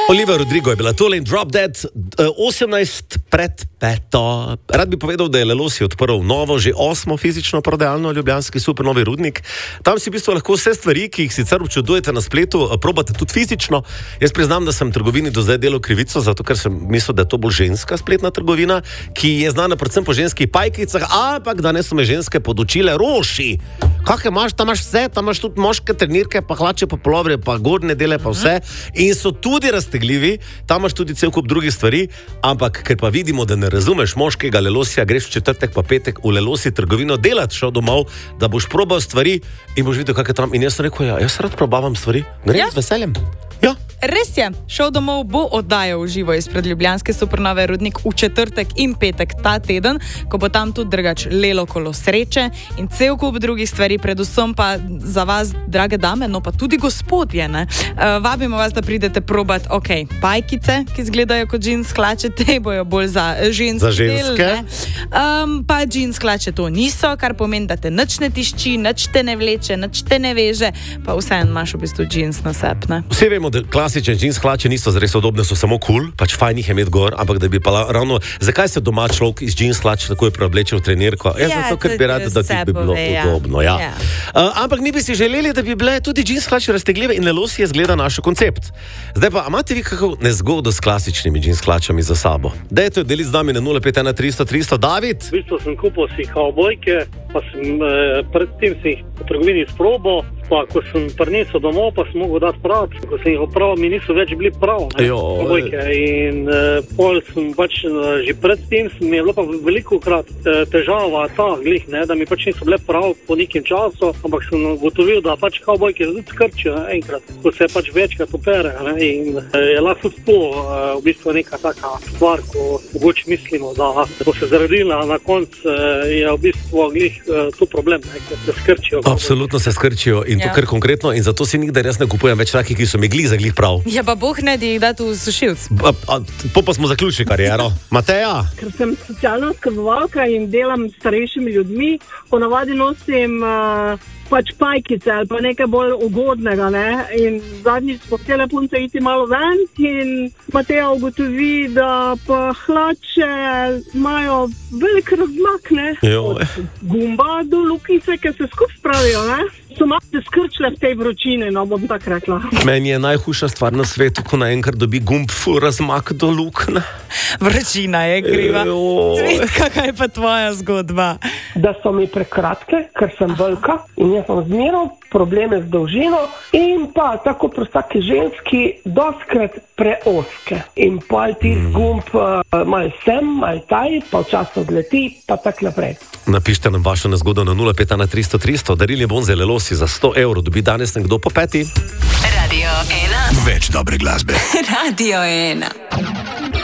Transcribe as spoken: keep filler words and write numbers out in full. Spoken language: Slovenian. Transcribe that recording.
Olivia Rodrigo je bila tole in Drop Dead, osemnajst pred peto. Rad bi povedal, da je Lelosi odprl novo, že osmo fizično prodajalno, ljubljanski super novi rudnik. Tam si v bistvu lahko vse stvari, ki jih sicer občudujete na spletu, probate tudi fizično. Jaz priznam, da sem trgovini do zdaj delal krivico, zato ker sem mislil, da je to bolj ženska spletna trgovina, ki je znana predvsem po ženskih pajkicah, ampak danes so me ženske podučile, Roši, kakaj imaš, tam imaš vse, tam imaš tudi moške trenirke, pa hlače, pa polovre, pa gornje dele, pa vse. In so tudi raztegljivi, tam imaš tudi cel kup drugih stvari, ampak ker pa vidimo, da ne razumeš moškega Lelosija, greš v četrtek pa petek v Lelosi trgovino delati, šel domov, da boš probal stvari in boš videl, kak je tam. In jaz sem rekel, ja, jaz rad probavam stvari, grem ja. z veseljem. Ja. Res je, šel domov bo oddajal v živo izpred ljubljanske supernove Rudnik v četrtek in petek ta teden, ko bo tam tudi drugač Lelo kolo sreče in cel kup drugih stvari, predvsem pa za vas, drage dame, no pa tudi gospodje, ne? Uh, vabimo vas, da pridete probat, ok, pajkice, ki izgledajo kot džins hlače, te bojo bolj za ženski za ženske. del, um, pa džins hlače to niso, kar pomeni, da te nič ne tišči, nič te ne vleče, nič te ne veže, pa vseeno imaš v bistvu džins na sep, ne? Vsi vemo, da klasične džins hlače niso zres udobne, so samo kul, cool, pač fajn jih je imeti gor, ampak da bi pa ravno, zakaj se doma človek iz džins hlač tako je preoblečil v trenirko? Ja, zato, ker bi rad, da ti bi bilo ja. udobno, ja. ja. Uh, ampak mi bi si želeli, da bi bile tudi džins hlače raztegljive in Lelosi je zgleda naš koncept. Zdaj pa, a imate vi kako nezgodo s klasičnimi džins hlačami za sabo? Dajte deliti z nami na nula pet ena tristo tristo, David? V bistvu sem kupil si kavbojke, pa sem eh, predtem si jih v trgovini sprobal, pa ko sem prinesel domov, pa sem mogel dati prav, ko sem jih opravil, mi niso več bili prav, ne, kavbojke. In eh, pol sem pač eh, že predtem, mi je bilo pa veliko krat eh, težava ta glih, ne, da mi pač niso bile prav po nekem času, ampak sem ugotovil, da pač kavbojke tudi skrčijo ne, enkrat, ko se pač večkrat opere, ne, in eh, je lahko tudi to eh, v bistvu neka taka stvar, ko mogoče mislimo, da bo se zredila na koncu, eh, je v bistvu glih eh, to problem, ne, ker se skrčijo. Absolutno se skrčijo in to ja. kar konkretno in zato si nikdar jaz ne kupujem več takih, ki so mi glih za glih prav. Ja, pa boh ne di jih dati v sušilc. Po pa smo zaključili kariero. Mateja? Ker sem socialna oskrbovalka in delam s starejšimi ljudmi, ponavadi nosim uh, pač pajkice ali pa nekaj bolj ugodnega, ne? In zadnjič smo htjeli punce iti malo ven in Mateja ugotovi, da pa hlače imajo velik razmak, ne? Od gumba do luknice, ki se skupaj spravijo, ne? So malo se skrčile v tej vročini, no bom tak rekla. Meni je najhujša stvar na svetu, ko naenkrat dobi gumb ful razmak do lukne. Vročina je kriva. Cvetka, kaj je pa tvoja zgodba? Da so mi prekratke, ker sem velika in jaz sem zmeraj probleme z dolžino in pa tako pri vsaki ženski doskrat preoske. In pa ti gumb uh, malo sem, malo taj, pa včasih odleti, pa tak naprej. Napište nam vašo nezgodo na nula pet ena tristo tristo, darili bon za Lelosi za sto evrov, dobi danes nekdo po peti. Radio ena. Več dobre glasbe. Radio ena.